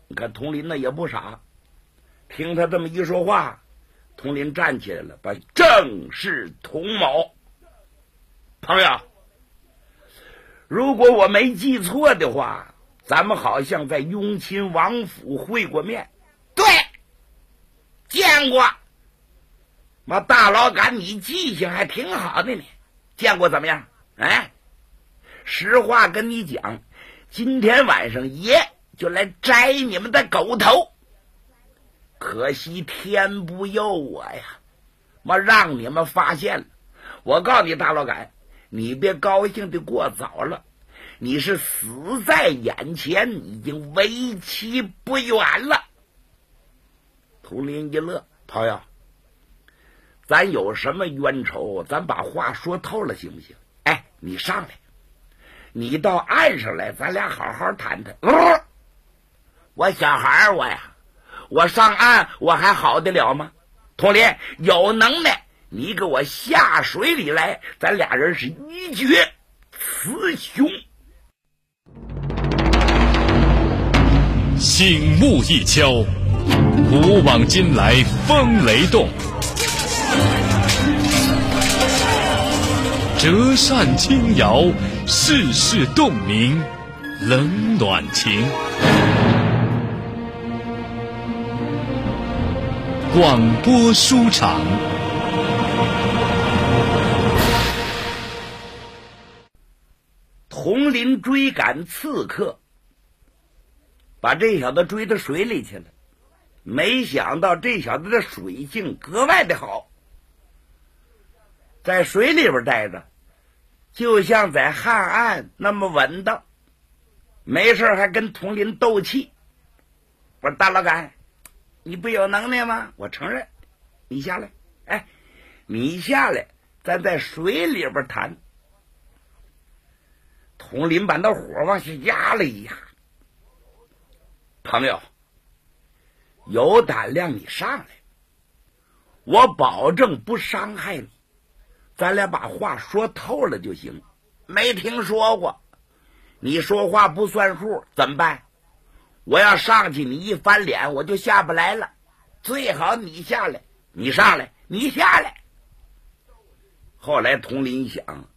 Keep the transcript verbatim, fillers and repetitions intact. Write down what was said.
可佟林呢也不傻，听他这么一说话，佟林站起来了，把正是佟某。朋友，如果我没记错的话，咱们好像在雍亲王府会过面。 对，见过。 妈大老杆，你记性还挺好的呢。见过怎么样？哎，实话跟你讲，今天晚上爷就来摘你们的狗头。可惜天不佑我呀，妈让你们发现了。我告诉你大老杆，你别高兴的过早了，你是死在眼前，已经为期不远了。佟林一乐，朋友，咱有什么冤仇，咱把话说透了行不行？哎，你上来，你到岸上来，咱俩好好谈谈。呃、我小孩我呀，我上岸我还好得了吗？佟林，有能耐你给我下水里来，咱俩人是一决雌雄。 醒目一敲，古往今来风雷动，折扇轻摇，世事洞明冷暖情。广播书场， 佟林追赶刺客，把这小子追到水里去了。没想到这小子的水性格外的好，在水里边待着就像在旱岸那么稳当，没事还跟佟林斗气。我说大老杆，你不有能耐吗？我承认，你下来，哎，你下来，咱在水里边谈。佟林把那火往下压了一压，朋友，有胆量你上来，我保证不伤害你，咱俩把话说透了就行。没听说过，你说话不算数怎么办？我要上去你一翻脸我就下不来了，最好你下来，你上来，你下来。后来佟林想，